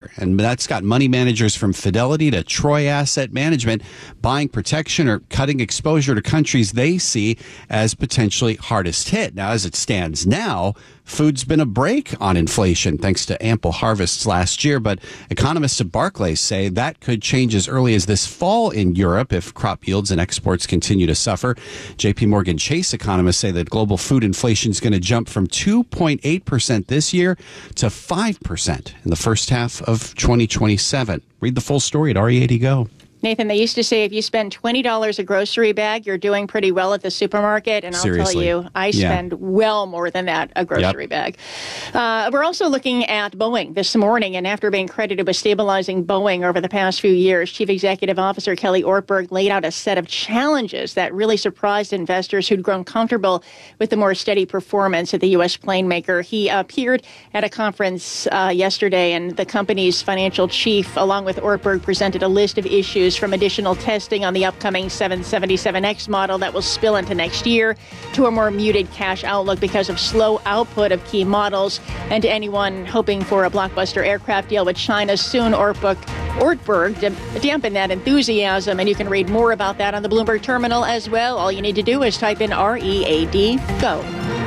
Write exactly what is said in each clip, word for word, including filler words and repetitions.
year. And that's got money managers from Fidelity to Troy Asset Management buying protection or cutting exposure to countries they see as potentially hardest hit. Now, as it stands now, food's been a brake on inflation thanks to ample harvests last year, but economists at Barclays say that could change as early as this fall in Europe if crop yields and exports continue to suffer. J P Morgan Chase economists say that global food inflation is going to jump from two point eight percent this year to five percent in the first half of twenty twenty-seven. Read the full story at R E eighty Go. Nathan, they used to say if you spend twenty dollars a grocery bag, you're doing pretty well at the supermarket. And I'll Seriously. tell you, I Yeah. spend well more than that a grocery Yep. bag. Uh, we're also looking at Boeing this morning. And after being credited with stabilizing Boeing over the past few years, Chief Executive Officer Kelly Ortberg laid out a set of challenges that really surprised investors who'd grown comfortable with the more steady performance of the U S plane maker. He appeared at a conference uh, yesterday, and the company's financial chief, along with Ortberg, presented a list of issues from additional testing on the upcoming seven seventy-seven X model that will spill into next year to a more muted cash outlook because of slow output of key models. And to anyone hoping for a blockbuster aircraft deal with China soon, Ortberg, Ortberg dampened that enthusiasm. And you can read more about that on the Bloomberg terminal as well. All you need to do is type in R E A D GO.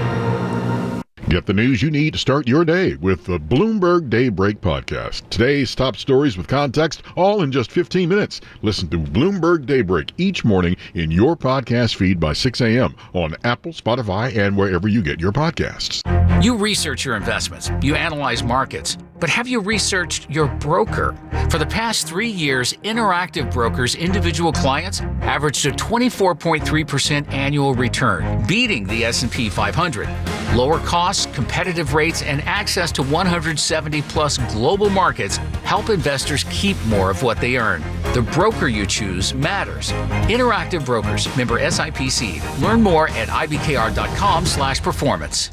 Get the news you need to start your day with the Bloomberg Daybreak podcast. Today's top stories with context, all in just fifteen minutes. Listen to Bloomberg Daybreak each morning in your podcast feed by six a.m. on Apple, Spotify, and wherever you get your podcasts. You research your investments, you analyze markets, but have you researched your broker? For the past three years, Interactive Brokers' individual clients averaged a twenty-four point three percent annual return, beating the S and P five hundred. Lower costs, competitive rates, and access to one hundred seventy plus global markets help investors keep more of what they earn. The broker you choose matters. Interactive Brokers, member S I P C. Learn more at ibkr.com slash performance.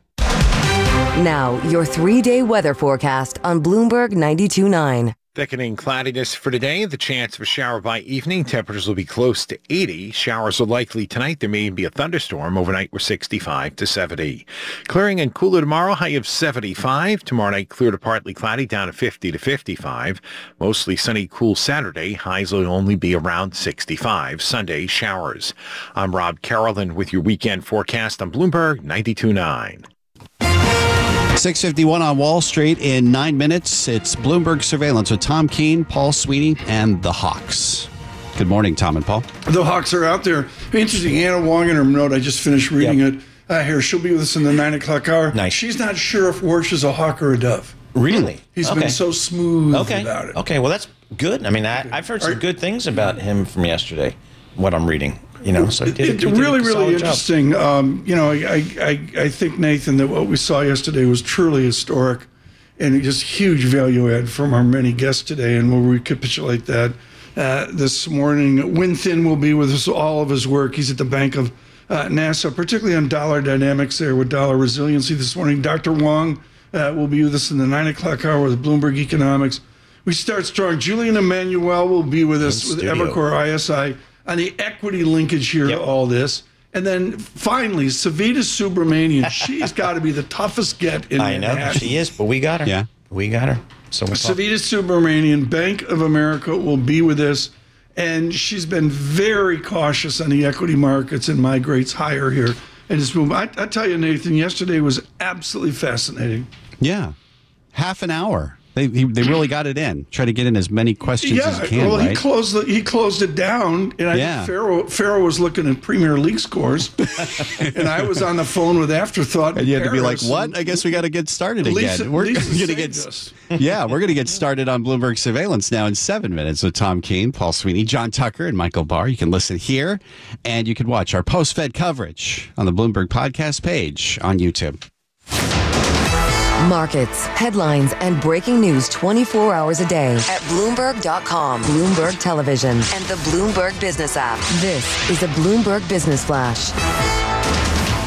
Now, your three-day weather forecast on Bloomberg ninety-two point nine. Thickening cloudiness for today. The chance of a shower by evening. Temperatures will be close to eighty. Showers are likely tonight. There may even be a thunderstorm. Overnight, we're sixty-five to seventy. Clearing and cooler tomorrow. High of seventy-five. Tomorrow night, clear to partly cloudy. Down to fifty to fifty-five. Mostly sunny, cool Saturday. Highs will only be around sixty-five. Sunday, showers. I'm Rob Carolyn with your weekend forecast on Bloomberg ninety-two point nine. six fifty-one on Wall Street in nine minutes. It's Bloomberg Surveillance with Tom Keene, Paul Sweeney, and the Hawks. Good morning, Tom and Paul. The Hawks are out there. Interesting. Anna Wong in her note, I just finished reading yep. it uh, here. She'll be with us in the nine o'clock hour. Nice. She's not sure if Warsh is a hawk or a dove. Really? He's okay. been so smooth okay. about it. Okay, well, that's good. I mean, I, I've heard some good things about him from yesterday, what I'm reading. You know, so he did, it's he did really, a really job. interesting. Um, you know, I, I, I think, Nathan, that what we saw yesterday was truly historic and just huge value add from our many guests today. And we'll recapitulate that uh, this morning. Win Thin will be with us, all of his work. He's at the Bank of uh, NASA, particularly on dollar dynamics there with dollar resiliency this morning. Doctor Wong uh, will be with us in the nine o'clock hour with Bloomberg Economics. We start strong. Julian Emmanuel will be with us with Evercore I S I on the equity linkage here yep. to all this. And then finally, Savita Subramanian. She's got to be the toughest get in I Manhattan. know, she is, but we got her. Yeah. We got her. So Savita Subramanian, Bank of America, will be with us. And she's been very cautious on the equity markets and migrates higher here in this move. I, I tell you, Nathan, yesterday was absolutely fascinating. Yeah. Half an hour. They he, they really got it in. Try to get in as many questions yeah, as you can, well, right? he closed the, he closed it down, and I yeah. think Farrell, Farrell was looking at Premier League scores, and I was on the phone with Afterthought. And you had to be like, Paris, "What? I guess we got to get started Lisa, again." We're Lisa going to get yeah, we're going to get started on Bloomberg Surveillance now in seven minutes with Tom Keene, Paul Sweeney, John Tucker, and Michael Barr. You can listen here, and you can watch our post-Fed coverage on the Bloomberg podcast page on YouTube. Markets, headlines, and breaking news twenty-four hours a day at Bloomberg dot com, Bloomberg Television, and the Bloomberg Business app. This is a Bloomberg Business Flash.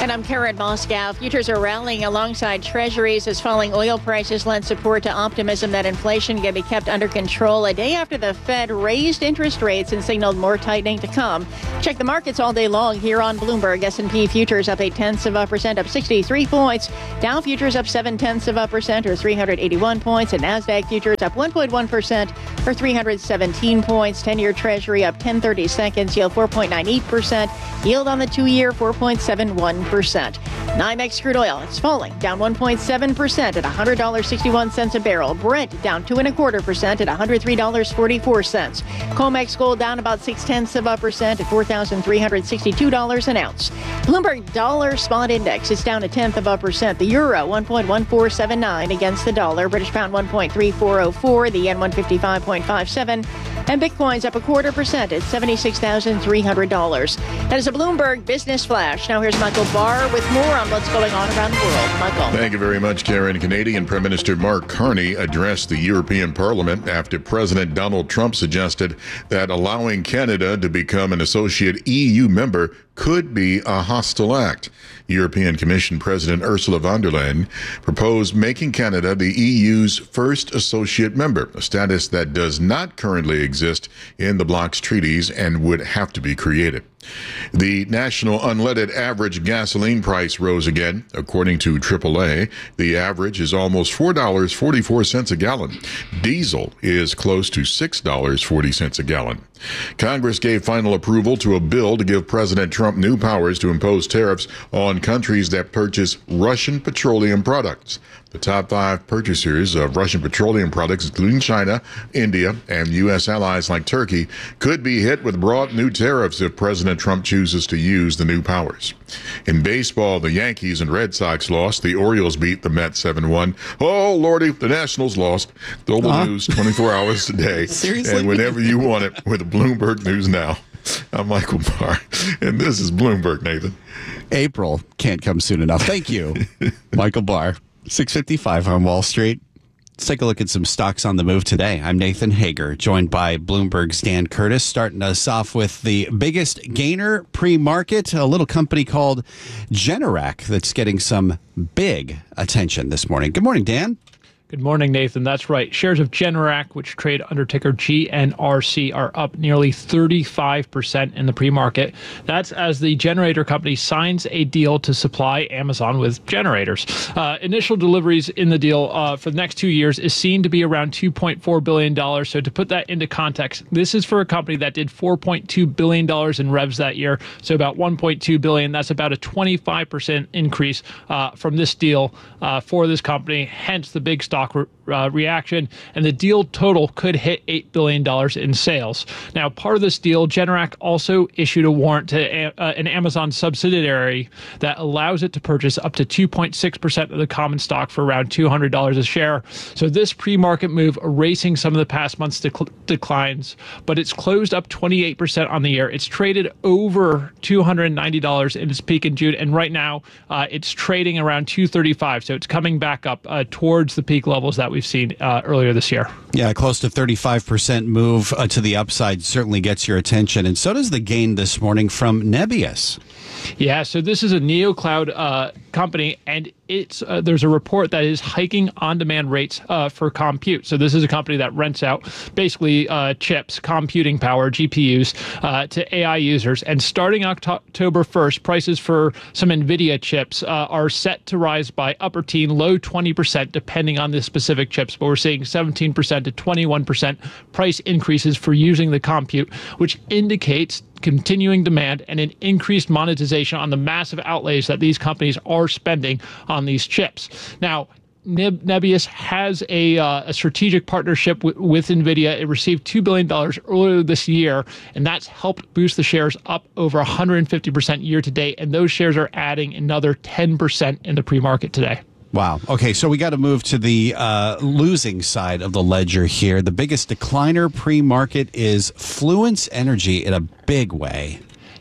And I'm Karen Moscow. Futures are rallying alongside treasuries as falling oil prices lend support to optimism that inflation can be kept under control a day after the Fed raised interest rates and signaled more tightening to come. Check the markets all day long here on Bloomberg. S and P futures up eight tenths of a percent, up sixty-three points. Dow futures up seven tenths of a percent, or three hundred eighty-one points. And NASDAQ futures up one point one percent, or three hundred seventeen points. ten-year Treasury up ten thirty seconds, yield four point nine eight percent. Yield on the two-year four point seven one percent. NYMEX crude oil, it's falling, down one point seven percent at one hundred dollars and sixty-one cents a barrel. Brent down two and a quarter percent at one hundred three dollars and forty-four cents. COMEX gold down about six tenths of a percent at four thousand three hundred sixty-two dollars an ounce. Bloomberg dollar spot index is down a tenth of a percent. The euro one point one four seven nine against the dollar. British pound one point three four oh four. The yen one fifty-five point five seven. And Bitcoin's up a quarter percent at seventy-six thousand three hundred dollars. That is a Bloomberg Business Flash. Now here's Michael Barr with more on what's going on around the world. Michael. Thank you very much, Karen. Canadian Prime Minister Mark Carney addressed the European Parliament after President Donald Trump suggested that allowing Canada to become an associate E U member could be a hostile act. European Commission President Ursula von der Leyen proposed making Canada the E U's first associate member, a status that does not currently exist in the bloc's treaties and would have to be created. The national unleaded average gasoline price rose again. According to triple A, the average is almost four dollars and forty-four cents a gallon. Diesel is close to six dollars and forty cents a gallon. Congress gave final approval to a bill to give President Trump new powers to impose tariffs on countries that purchase Russian petroleum products. The top five purchasers of Russian petroleum products, including China, India, and U S allies like Turkey, could be hit with broad new tariffs if President Trump chooses to use the new powers. In baseball, the Yankees and Red Sox lost. The Orioles beat the Mets seven one. Oh, Lordy, the Nationals lost. Global uh, news twenty-four hours a day. Seriously? And whenever you want it with Bloomberg News Now. I'm Michael Barr, and this is Bloomberg, Nathan. April can't come soon enough. Thank you, Michael Barr. six fifty-five on Wall Street. Let's take a look at some stocks on the move today. I'm Nathan Hager, joined by Bloomberg's Dan Curtis, starting us off with the biggest gainer pre-market, a little company called Generac that's getting some big attention this morning. Good morning, Dan. Good morning, Nathan. That's right. Shares of Generac, which trade under ticker G N R C, are up nearly thirty-five percent in the pre-market. That's as the generator company signs a deal to supply Amazon with generators. Uh, initial deliveries in the deal uh, for the next two years is seen to be around two point four billion dollars. So to put that into context, this is for a company that did four point two billion dollars in revs that year. So about one point two billion dollars. That's about a twenty-five percent increase uh, from this deal uh, for this company, hence the big stock Stock uh, reaction, and the deal total could hit eight billion dollars in sales. Now, part of this deal, Generac also issued a warrant to a, uh, an Amazon subsidiary that allows it to purchase up to two point six percent of the common stock for around two hundred dollars a share. So this pre-market move erasing some of the past month's dec- declines, but it's closed up twenty-eight percent on the year. It's traded over two hundred ninety dollars in its peak in June, and right now uh, it's trading around two thirty-five. So it's coming back up uh, towards the peak levels that we've seen uh, earlier this year. Yeah, close to thirty-five percent move uh, to the upside certainly gets your attention. And so does the gain this morning from Nebius. Yeah, so this is a NeoCloud uh, company, and it's uh, there's a report that is hiking on-demand rates uh, for compute. So this is a company that rents out basically uh, chips, computing power, G P Us, uh, to A I users. And starting October first, prices for some NVIDIA chips uh, are set to rise by upper teen, low twenty percent, depending on the specific chips. But we're seeing seventeen percent to twenty-one percent price increases for using the compute, which indicates continuing demand and an increased monetization on the massive outlays that these companies are spending on these chips. Now, Neb- Nebius has a, uh, a strategic partnership w- with NVIDIA. It received two billion dollars earlier this year, and that's helped boost the shares up over one hundred fifty percent year to date, and those shares are adding another ten percent in the pre-market today. Wow. Okay, so we got to move to the uh, losing side of the ledger here. The biggest decliner pre-market is Fluence Energy in a big way.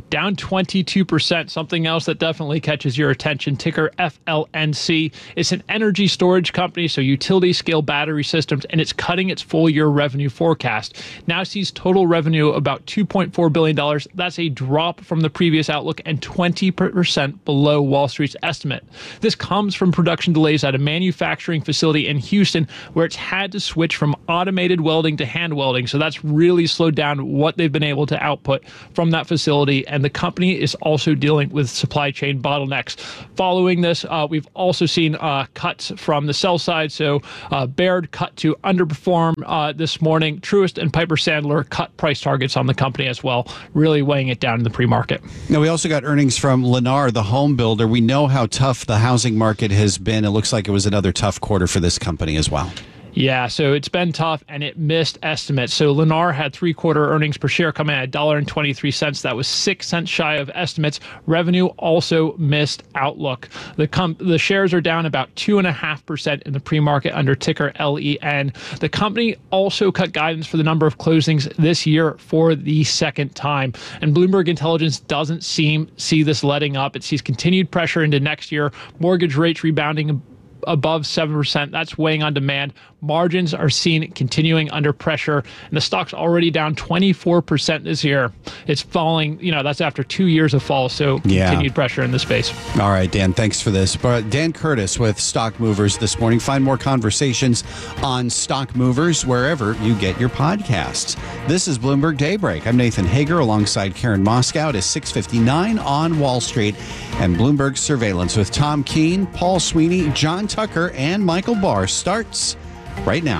down twenty-two percent. Something else that definitely catches your attention, ticker F L N C. It's an energy storage company, so utility scale battery systems, and it's cutting its full year revenue forecast. Now sees total revenue about two point four billion dollars. That's a drop from the previous outlook and twenty percent below Wall Street's estimate. This comes from production delays at a manufacturing facility in Houston where it's had to switch from automated welding to hand welding. So that's really slowed down what they've been able to output from that facility. And the company is also dealing with supply chain bottlenecks. Following this, uh, we've also seen uh, cuts from the sell side. So uh, Baird cut to underperform uh, this morning. Truist and Piper Sandler cut price targets on the company as well, really weighing it down in the pre-market. Now, we also got earnings from Lennar, the home builder. We know how tough the housing market has been. It looks like it was another tough quarter for this company as well. Yeah, so it's been tough, and it missed estimates. So Lennar had three-quarter earnings per share come in at one dollar and twenty-three cents. That was six cents shy of estimates. Revenue also missed outlook. The com- the shares are down about two point five percent in the pre-market under ticker L E N. The company also cut guidance for the number of closings this year for the second time. And Bloomberg Intelligence doesn't seem see this letting up. It sees continued pressure into next year, mortgage rates rebounding above seven percent. That's weighing on demand. Margins are seen continuing under pressure, and the stock's already down twenty-four percent this year. It's falling, you know, that's after two years of fall, so yeah. Continued pressure in the space. All right, Dan, thanks for this. But Dan Curtis with Stock Movers this morning. Find more conversations on Stock Movers wherever you get your podcasts. This is Bloomberg Daybreak. I'm Nathan Hager alongside Karen Moscow. It is six fifty-nine on Wall Street and Bloomberg Surveillance with Tom Keene, Paul Sweeney, John Tucker, and Michael Barr starts right now.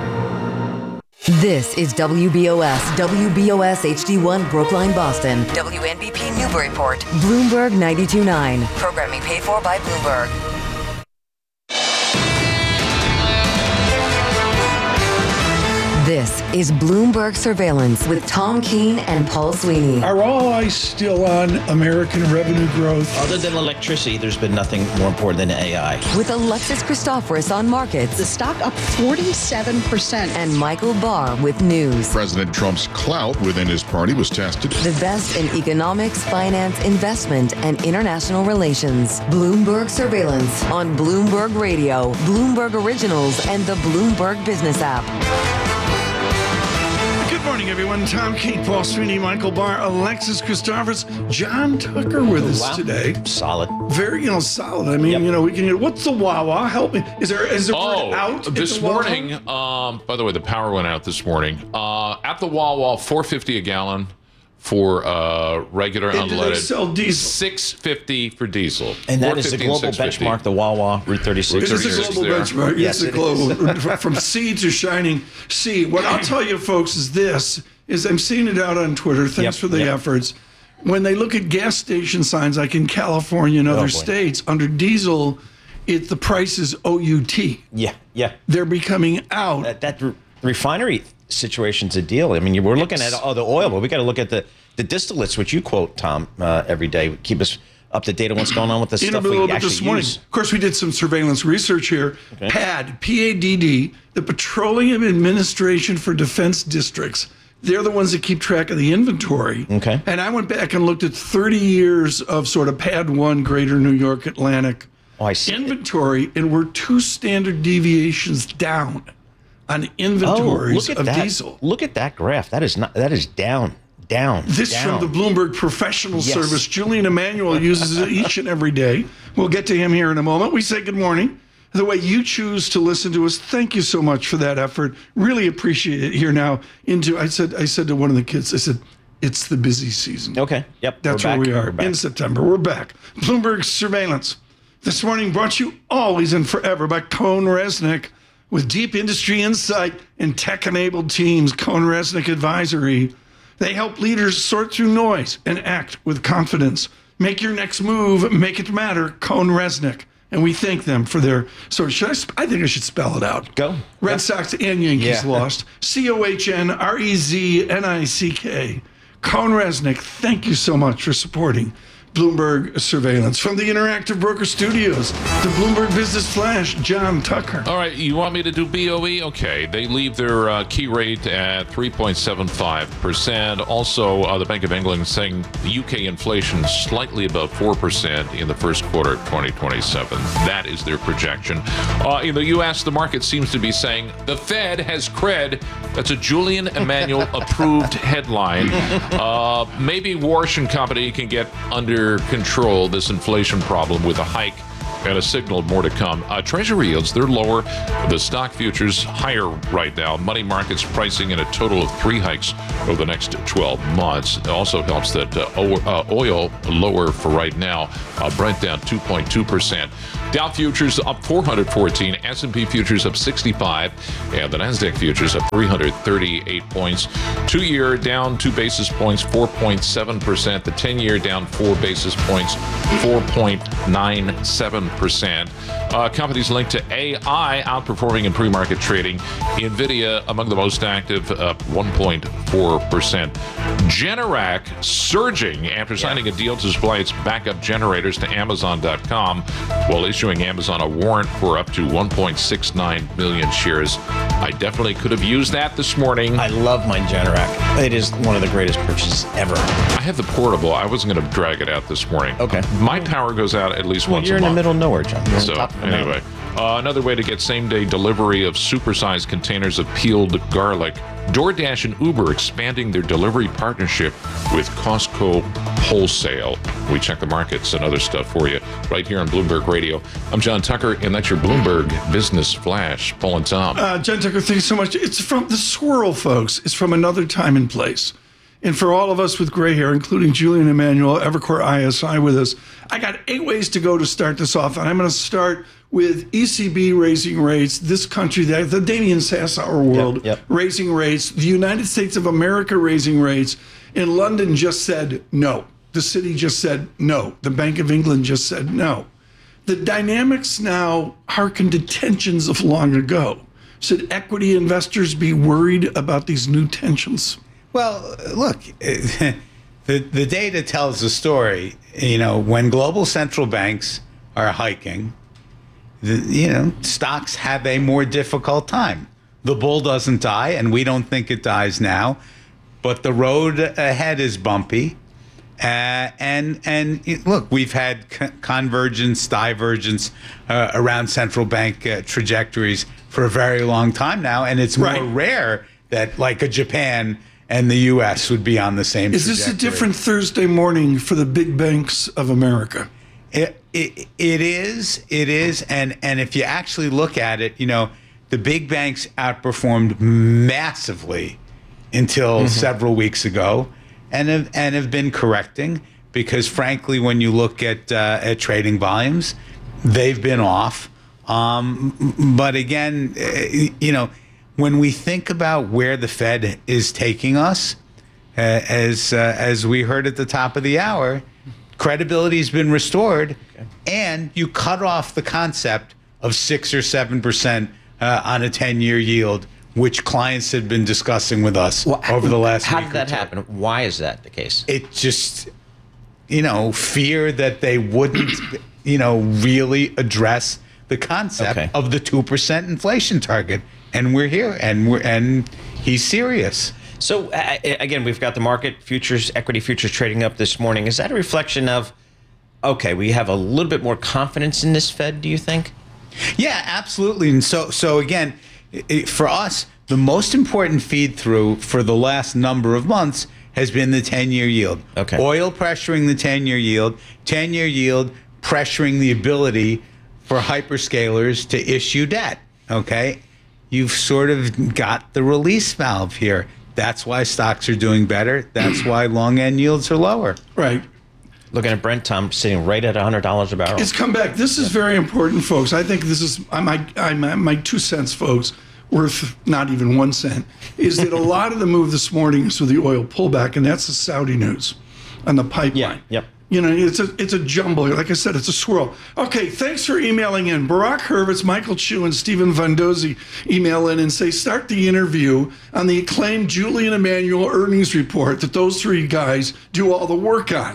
This is W B O S, W B O S H D one Brookline, Boston, W N B P Newburyport, Bloomberg ninety-two point nine. Programming paid for by Bloomberg. This is Bloomberg Surveillance with Tom Keene and Paul Sweeney. Are all eyes still on American revenue growth? Other than electricity, there's been nothing more important than A I. With Alexis Christoforous on markets. The stock up forty-seven percent. And Michael Barr with news. President Trump's clout within his party was tested. The best in economics, finance, investment, and international relations. Bloomberg Surveillance on Bloomberg Radio, Bloomberg Originals, and the Bloomberg Business app. Good morning, everyone. Tom Keene, Paul Sweeney, Michael Barr, Alexis Christoforous, John Tucker with us Wow. today. Solid. Very, you know, solid. I mean, Yep. you know, we can. What's the Wawa? Help me. Is there is there Oh, word out at this the Wawa? morning, um, by the way, the power went out this morning. Uh, at the Wawa, four fifty a gallon for uh, regular And do they unleaded. sell diesel? six fifty for diesel. And that is the four fifty and global six fifty. benchmark, the Wawa Route thirty-six. It is a thirty-six global there. benchmark. Yes, It's a it global. From sea to shining sea. What I'll tell you, folks, is this: is I'm seeing it out on Twitter. Thanks Yep, for the yep. efforts. When they look at gas station signs, like in California and other boy. states, under diesel, it the price is O U T. Yeah, yeah. They're becoming out. That, that re- refinery situation's a deal. I mean, you- we're looking at all the oil, but we got to look at the, the distillates, which you quote, Tom, uh, every day. Keep us up to date on what's going on with the In a stuff we little bit actually this morning. use. Of course, we did some surveillance research here. P A D, P A D D, the Petroleum Administration for Defense Districts. They're the ones that keep track of the inventory. Okay. And I went back and looked at thirty years of sort of P A D one, Greater New York Atlantic Oh, I see. inventory, and we're two standard deviations down on Oh, inventories look at of that. diesel. Look at that graph. That is not. That is down, down. This down. from the Bloomberg Professional Yes. Service. Julian Emanuel uses it each and every day. We'll get to him here in a moment. We say good morning. The way you choose to listen to us, thank you so much for that effort. Really appreciate it here now. Into I said I said to one of the kids, I said, it's the busy season. Okay. Yep. That's we're where back. we are We're back. in September. We're back. Bloomberg Surveillance. This morning brought to you always and forever by Cohn Resnick. With deep industry insight and tech-enabled teams, Cohn Resnick Advisory. They help leaders sort through noise and act with confidence. Make your next move, make it matter, Cohn Resnick. And we thank them for their, so should I, sp- I think I should spell it out. Go. Red Yeah. Sox and Yankees Yeah. lost. C O H N R E Z N I C K. Cohn Resnick, thank you so much for supporting Bloomberg Surveillance. From the Interactive Broker Studios, the Bloomberg Business Flash, John Tucker. All right, you want me to do B O E? Okay, they leave their uh, key rate at three point seven five percent. Also, uh, the Bank of England saying the U K inflation slightly above four percent in the first quarter of twenty twenty-seven. That is their projection. Uh, in the U S, the market seems to be saying the Fed has cred. That's a Julian Emanuel approved headline. Uh, maybe Warsh and Company can get under control this inflation problem with a hike and a signal more to come. Uh, Treasury yields, they're lower. The stock futures higher right now. Money markets pricing in a total of three hikes over the next twelve months. It also helps that uh, o- uh, oil lower for right now. Uh, Brent down two point two percent. Dow futures up four hundred fourteen, S and P futures up sixty-five, and the NASDAQ futures up three hundred thirty-eight points. Two-year down two basis points, four point seven percent. The ten-year down four basis points, four point nine seven percent. Uh, companies linked to A I outperforming in pre-market trading. NVIDIA among the most active, up one point four percent. Generac surging after signing a deal to supply its backup generators to Amazon dot com while issuing Amazon a warrant for up to one point six nine million shares. I definitely could have used that this morning. I love my Generac. It is one of the greatest purchases ever. I have the portable. I wasn't going to drag it out this morning. Okay. My power goes out at least Well, once you're a in month. the middle of nowhere, John. You're on So top of the anyway, uh, another way to get same-day delivery of supersized containers of peeled garlic. DoorDash and Uber expanding their delivery partnership with Costco Wholesale. We check the markets and other stuff for you right here on Bloomberg Radio. I'm John Tucker, and that's your Bloomberg Business Flash. Paul and Tom. Uh, John Tucker, thank you so much. It's from the swirl, folks. It's from another time and place. And for all of us with gray hair, including Julian Emanuel, Evercore I S I with us, I got eight ways to go to start this off. And I'm going to start with E C B raising rates, this country, the, the Damian Sassower world, Yep, yep. raising rates, the United States of America raising rates, and London just said no. The city just said no. The Bank of England just said no. The dynamics now harken to tensions of long ago. Should equity investors be worried about these new tensions? Well, look, the the data tells the story. You know, when global central banks are hiking, the, you know, stocks have a more difficult time. The bull doesn't die, and we don't think it dies now, but the road ahead is bumpy. Uh, and and look, we've had co- convergence, divergence uh, around central bank uh, trajectories for a very long time now, and it's more Right. rare that like a Japan and the U S would be on the same Is trajectory. this a different Thursday morning for the big banks of America? It, it, it is, it is, and and if you actually look at it, you know, the big banks outperformed massively until Mm-hmm. several weeks ago, and have, and have been correcting because, frankly, when you look at uh, at trading volumes, they've been off. Um, but again, uh, you know, when we think about where the Fed is taking us, uh, as uh, as we heard at the top of the hour, credibility has been restored, okay. And you cut off the concept of six or seven percent uh, on a ten-year yield, which clients had been discussing with us Well, over the last How week did that or two. happen? Why is that the case? It just, you know, fear that they wouldn't, you know, really address the concept Okay. of the two percent inflation target. And we're here, and we're and he's serious. So uh, again, we've got the market futures, equity futures trading up this morning. Is that a reflection of, okay, we have a little bit more confidence in this Fed, do you think? Yeah, absolutely. And so, so again, it, for us, the most important feed through for the last number of months has been the ten-year yield. Okay. Oil pressuring the ten-year yield, ten-year yield pressuring the ability for hyperscalers to issue debt. Okay. You've sort of got the release valve here. That's why stocks are doing better. That's why long end yields are lower. Right. Looking at Brent, Tom, sitting right at one hundred dollars a barrel. It's come back. This is very important, folks. I think this is my, my, my two cents, folks, worth not even one cent, is that a lot of the move this morning is with the oil pullback, and that's the Saudi news on the pipeline. Yeah, yep. You know, it's a it's a jumble. Like I said, it's a swirl. Okay, thanks for emailing in. Barack Hurwitz, Michael Chu, and Stephen Vandozzi email in and say, start the interview on the acclaimed Julian Emanuel earnings report that those three guys do all the work on.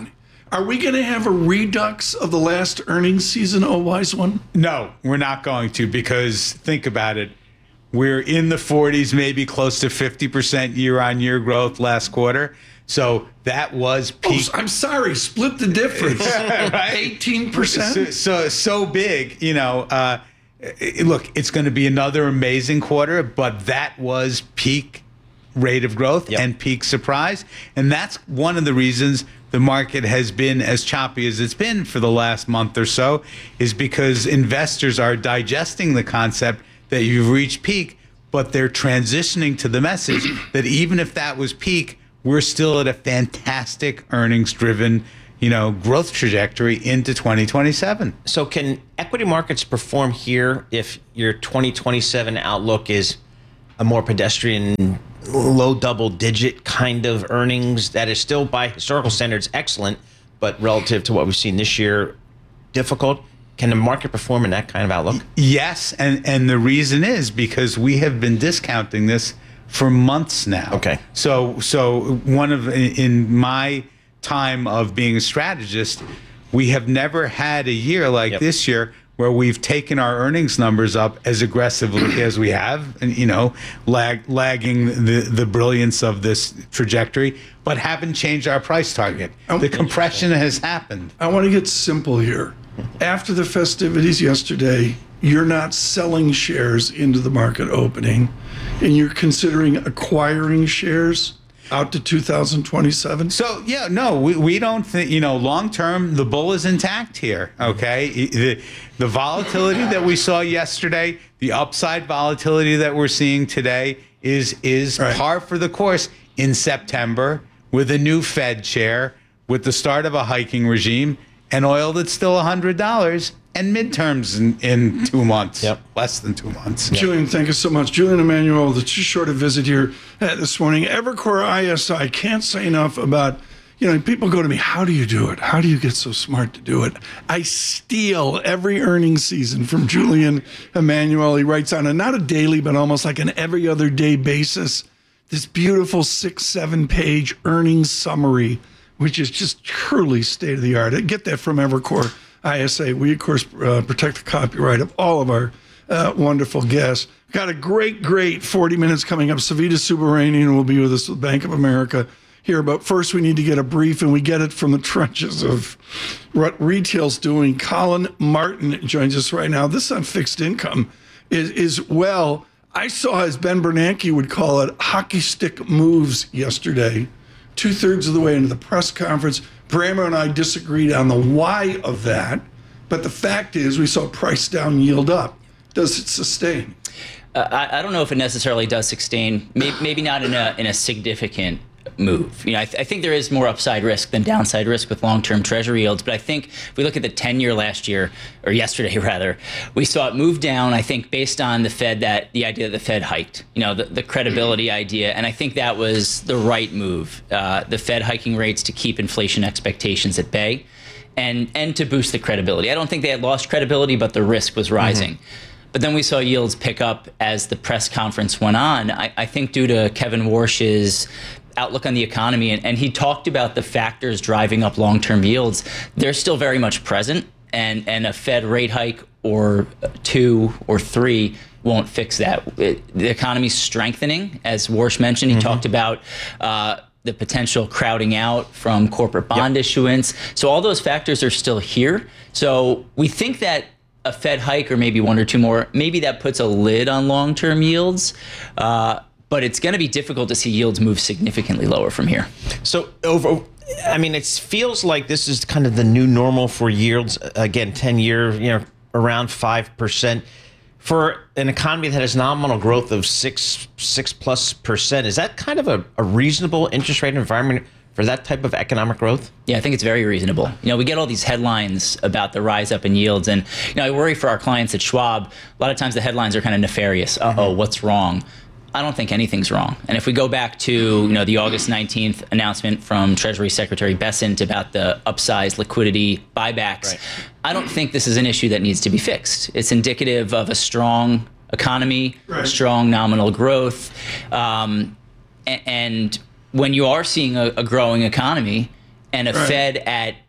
Are we going to have a redux of the last earnings season, oh wise one? No, we're not going to, because think about it. We're in the forties, maybe close to fifty percent year-on-year growth last quarter. So that was peak. Oh, I'm sorry, split the difference. Right? eighteen percent? So, so, so big, you know. Uh, it, look, it's going to be another amazing quarter, but that was peak rate of growth yep. and peak surprise. And that's one of the reasons the market has been as choppy as it's been for the last month or so, is because investors are digesting the concept that you've reached peak, but they're transitioning to the message that even if that was peak, we're still at a fantastic earnings-driven, you know, growth trajectory into twenty twenty-seven. So can equity markets perform here if your twenty twenty-seven outlook is a more pedestrian, low double-digit kind of earnings that is still, by historical standards, excellent, but relative to what we've seen this year, difficult? Can the market perform in that kind of outlook? Yes, and, and the reason is because we have been discounting this for months now. Okay. So so one of in my time of being a strategist, we have never had a year like yep. this year where we've taken our earnings numbers up as aggressively as we have, and you know, lag, lagging the the brilliance of this trajectory, but haven't changed our price target. The compression has happened. I want to get simple here. After the festivities yesterday, you're not selling shares into the market opening, and you're considering acquiring shares out to two thousand twenty-seven? So, yeah, no, we, we don't think, you know, long term, the bull is intact here, okay? The, the volatility that we saw yesterday, the upside volatility that we're seeing today is, is right. par for the course in September with a new Fed chair, with the start of a hiking regime, and oil that's still one hundred dollars, and midterms in, in two months, yep. less than two months. Yep. Julian, thank you so much. Julian Emanuel, the too short a visit here uh, this morning. Evercore I S I, can't say enough about, you know, people go to me, how do you do it? How do you get so smart to do it? I steal every earnings season from Julian Emanuel. He writes on a, not a daily, but almost like an every other day basis, this beautiful six, seven page earnings summary, which is just truly state of the art. I get that from Evercore I S A. We, of course, uh, protect the copyright of all of our uh, wonderful guests. Got a great, great forty minutes coming up. Savita Subramanian will be with us with Bank of America here. But first, we need to get a brief, and we get it from the trenches of what retail's doing. Colin Martin joins us right now. This on fixed income is, is well, I saw, as Ben Bernanke would call it, hockey stick moves yesterday. Two-thirds of the way into the press conference, Brammer and I disagreed on the why of that, but the fact is we saw price down, yield up. Does it sustain? Uh, I, I don't know if it necessarily does sustain. Maybe, maybe not in a in a significant move. You know, I, th- I think there is more upside risk than downside risk with long-term Treasury yields. But I think if we look at the ten-year last year, or yesterday rather, we saw it move down. I think based on the Fed, that the idea that the Fed hiked, you know, the, the credibility idea, and I think that was the right move. Uh, the Fed hiking rates to keep inflation expectations at bay, and and to boost the credibility. I don't think they had lost credibility, but the risk was rising. Mm-hmm. But then we saw yields pick up as the press conference went on. I, I think due to Kevin Warsh's outlook on the economy, and, and he talked about the factors driving up long-term yields. They're still very much present, and, and a Fed rate hike or two or three won't fix that. It, the economy's strengthening, as Warsh mentioned. He mm-hmm. talked about uh, the potential crowding out from corporate bond yep. issuance. So all those factors are still here. So we think that a Fed hike or maybe one or two more, maybe that puts a lid on long-term yields. Uh, But it's going to be difficult to see yields move significantly lower from here. So over, I mean, it feels like this is kind of the new normal for yields. Again, ten-year, you know, around five percent. For an economy that has nominal growth of six, six plus percent, is that kind of a, a reasonable interest rate environment for that type of economic growth? Yeah, I think it's very reasonable. You know, we get all these headlines about the rise up in yields, and you know, I worry for our clients at Schwab. A lot of times the headlines are kind of nefarious. Uh-oh, mm-hmm. what's wrong? I don't think anything's wrong. And if we go back to, you know, the August nineteenth announcement from Treasury Secretary Bessent about the upsized liquidity buybacks, right. I don't think this is an issue that needs to be fixed. It's indicative of a strong economy, right. strong nominal growth. Um, and, and when you are seeing a, a growing economy and a right. Fed at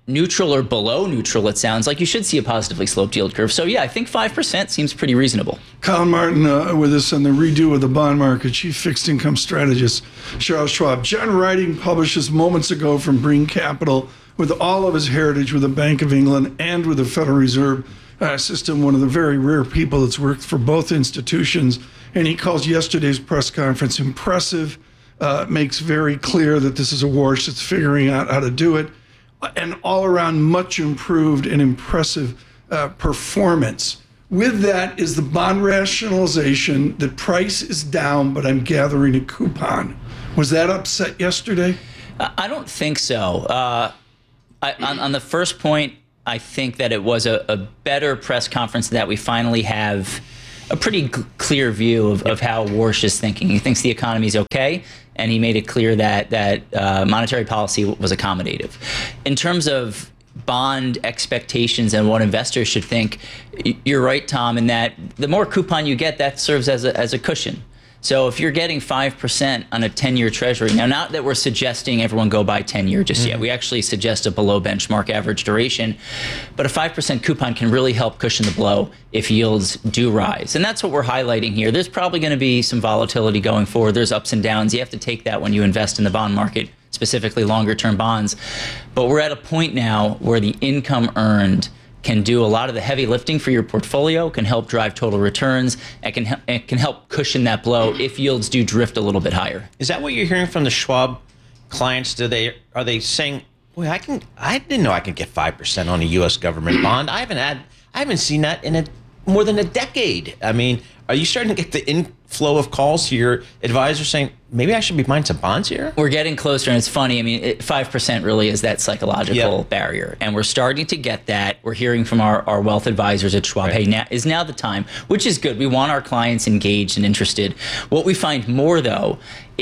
neutral or below neutral, it sounds like, you should see a positively sloped yield curve. So yeah, I think five percent seems pretty reasonable. Colin Martin uh, with us on the redo of the bond market, chief fixed income strategist, Charles Schwab. John Riding publishes moments ago from Brean Capital with all of his heritage with the Bank of England and with the Federal Reserve uh, System, one of the very rare people that's worked for both institutions. And he calls yesterday's press conference impressive, uh, makes very clear that this is a war that's figuring out how to do it, and all around much improved and impressive uh, performance. With that is the bond rationalization. The price is down, but I'm gathering a coupon. Was that upset yesterday? I don't think so. Uh, I, on, on the first point, I think that it was a, a better press conference that we finally have a pretty g- clear view of, of how Warsh is thinking. He thinks the economy is okay, and he made it clear that that uh, monetary policy was accommodative. In terms of bond expectations and what investors should think, you're right, Tom, in that the more coupon you get, that serves as a, as a cushion. So if you're getting five percent on a ten-year treasury, now not that we're suggesting everyone go buy ten-year just mm-hmm. yet. We actually suggest a below benchmark average duration. But a five percent coupon can really help cushion the blow if yields do rise. And that's what we're highlighting here. There's probably going to be some volatility going forward. There's ups and downs. You have to take that when you invest in the bond market, specifically longer-term bonds. But we're at a point now where the income earned can do a lot of the heavy lifting for your portfolio, can help drive total returns, and can it can help cushion that blow if yields do drift a little bit higher. Is that what you're hearing from the Schwab clients? Do they are they saying, "Boy, I can I didn't know I could get five percent on a U S government bond. I haven't had I haven't seen that in a more than a decade." I mean, are you starting to get the inflow of calls to your advisor saying, maybe I should be buying some bonds here? We're getting closer, and it's funny. I mean, it, five percent really is that psychological yep. barrier, and we're starting to get that. We're hearing from our, our wealth advisors at Schwab, right. hey, now is now the time, which is good. We want our clients engaged and interested. What we find more, though,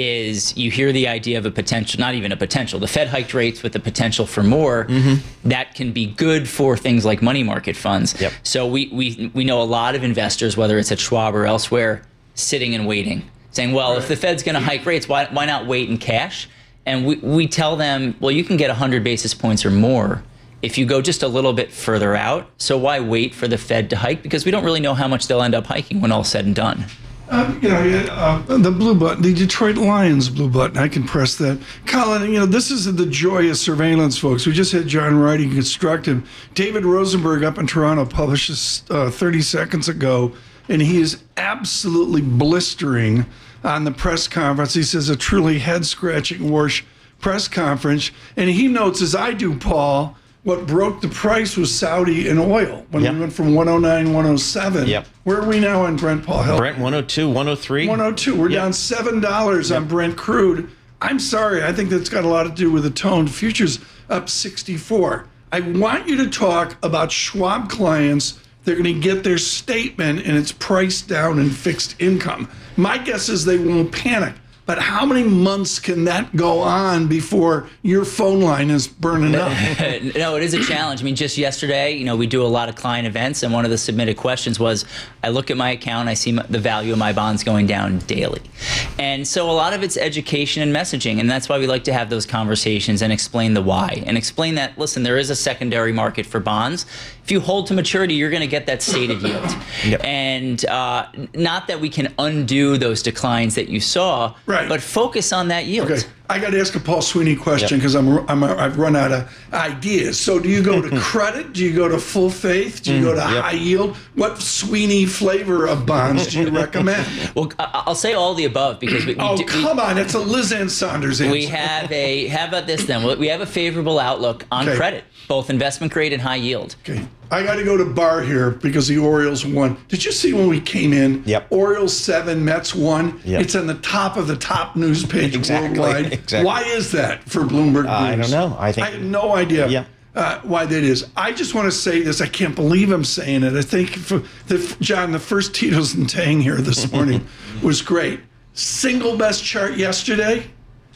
is you hear the idea of a potential, not even a potential, the Fed hiked rates with the potential for more. Mm-hmm. That can be good for things like money market funds. Yep. So we, we, we know a lot of investors, whether it's at Schwab or elsewhere, sitting and waiting, saying, well, right. if the Fed's going to hike rates, why, why not wait in cash? And we, we tell them, well, you can get one hundred basis points or more if you go just a little bit further out. So why wait for the Fed to hike? Because we don't really know how much they'll end up hiking when all's said and done. Um, you know, uh, the blue button, the Detroit Lions blue button, I can press that. Colin, you know, this is the joy of surveillance, folks. We just had John Riding Constructive. David Rosenberg up in Toronto published this uh, thirty seconds ago, and he is absolutely blistering on the press conference. He says a truly head-scratching Warsh press conference. And he notes, as I do, Paul, what broke the price was Saudi and oil when yep. we went from one oh nine, one oh seven. Yep. Where are we now on Brent, Paul Hill? Brent one oh two, one oh three. one oh two. We're yep. down seven dollars yep. on Brent crude. I'm sorry. I think that's got a lot to do with the tone. Futures up sixty-four. I want you to talk about Schwab clients. They're going to get their statement and it's priced down in fixed income. My guess is they won't panic. But how many months can that go on before your phone line is burning up? No, it is a challenge. I mean, just yesterday, you know, we do a lot of client events, and one of the submitted questions was, I look at my account, I see the value of my bonds going down daily. And so a lot of it's education and messaging, and that's why we like to have those conversations and explain the why, and explain that, listen, there is a secondary market for bonds. If you hold to maturity, you're going to get that stated yield. Yep. And uh, not that we can undo those declines that you saw, right. but focus on that yield. Okay. I got to ask a Paul Sweeney question because yep. I'm, I'm I've run out of ideas. So do you go to credit? Do you go to full faith? Do you go to yep. high yield? What Sweeney flavor of bonds do you recommend? Well, I'll say all the above because we, we oh do, come we, on, it's a Liz Ann Saunders answer. We have a how about this then? We have a favorable outlook on okay. credit, both investment grade and high yield. Okay. I got to go to bar here because the Orioles won. Did you see when we came in? Yep. Orioles seven, Mets one. Yep. It's on the top of the top news page exactly. worldwide. Exactly. Why is that for Bloomberg News? Uh, I don't know. I think I have no idea yeah. uh, why that is. I just want to say this. I can't believe I'm saying it. I think, for the, John, the first Tito's and Tang here this morning was great. Single best chart yesterday,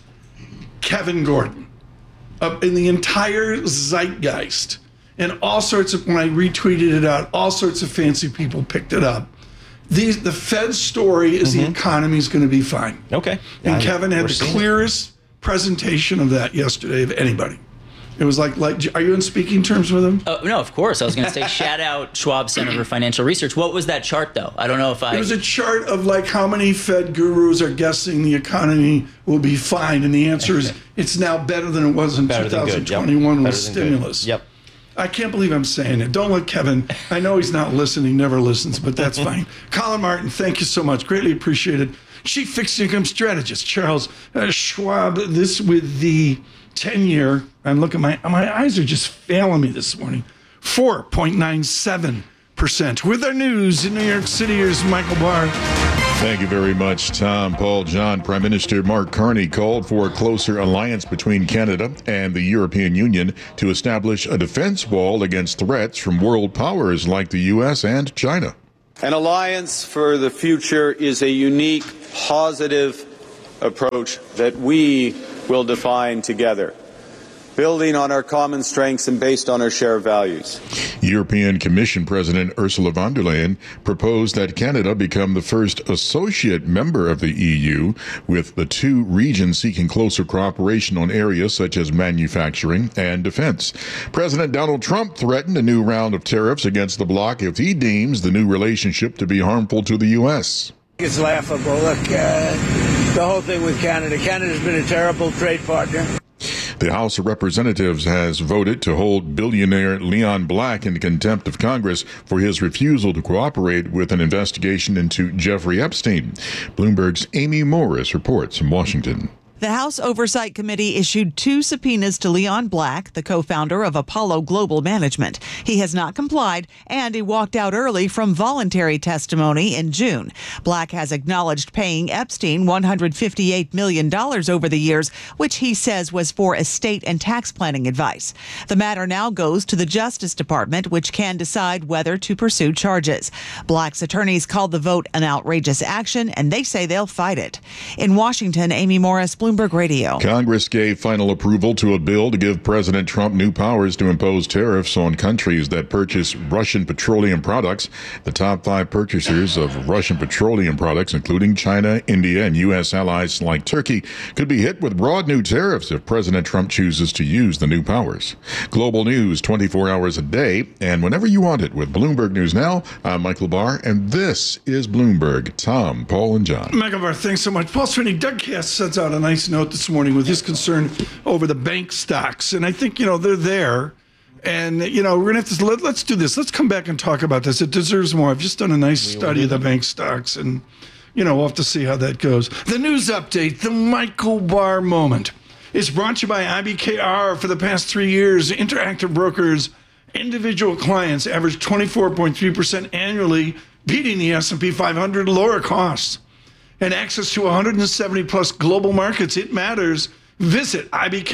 Kevin Gordon. Up in the entire zeitgeist. And all sorts of, when I retweeted it out, all sorts of fancy people picked it up. These, the Fed story is mm-hmm. the economy is going to be fine. Okay. And I, Kevin had the clearest it. presentation of that yesterday of anybody. It was like, like, are you in speaking terms with him? Oh, no, of course. I was going to say, shout out Schwab Center for Financial Research. What was that chart, though? I don't know if I... It was a chart of like how many Fed gurus are guessing the economy will be fine. And the answer is it's now better than it was in two thousand twenty-one with stimulus. Yep. I can't believe I'm saying it. Don't let Kevin. I know he's not listening, never listens, but that's fine. Colin Martin, thank you so much. Greatly appreciated. Chief Fixed Income Strategist Charles uh, Schwab. This with the ten-year. And look at my my eyes are just failing me this morning. four point nine seven percent. With our news in New York City, here's Michael Barr. Thank you very much, Tom. Paul John. Prime Minister Mark Carney called for a closer alliance between Canada and the European Union to establish a defense wall against threats from world powers like the U S and China. An alliance for the future is a unique, positive approach that we will define together, building on our common strengths and based on our shared values. European Commission President Ursula von der Leyen proposed that Canada become the first associate member of the E U, with the two regions seeking closer cooperation on areas such as manufacturing and defense. President Donald Trump threatened a new round of tariffs against the bloc if he deems the new relationship to be harmful to the U S. It's laughable. Look, uh, the whole thing with Canada. Canada's been a terrible trade partner. The House of Representatives has voted to hold billionaire Leon Black in contempt of Congress for his refusal to cooperate with an investigation into Jeffrey Epstein. Bloomberg's Amy Morris reports from Washington. The House Oversight Committee issued two subpoenas to Leon Black, the co-founder of Apollo Global Management. He has not complied, and he walked out early from voluntary testimony in June. Black has acknowledged paying Epstein one hundred fifty-eight million dollars over the years, which he says was for estate and tax planning advice. The matter now goes to the Justice Department, which can decide whether to pursue charges. Black's attorneys called the vote an outrageous action, and they say they'll fight it. In Washington, Amy Morris, Bloomberg Radio. Congress gave final approval to a bill to give President Trump new powers to impose tariffs on countries that purchase Russian petroleum products. The top five purchasers of Russian petroleum products, including China, India, and U S allies like Turkey, could be hit with broad new tariffs if President Trump chooses to use the new powers. Global news twenty-four hours a day and whenever you want it with Bloomberg News Now. I'm Michael Barr, and this is Bloomberg. Tom, Paul, and John. Michael Barr, thanks so much. Paul Sweeney, Doug Cass sends out a nice note this morning with his concern over the bank stocks. And I think, you know, they're there. And, you know, we're going to have to, let, let's do this. Let's come back and talk about this. It deserves more. I've just done a nice study of the bank stocks, and, you know, we'll have to see how that goes. The news update, the Michael Barr moment, is brought to you by I B K R. For the past three years, Interactive Brokers individual clients averaged twenty-four point three percent annually, beating the S and P five hundred, lower costs, and access to one hundred seventy plus global markets. It matters. Visit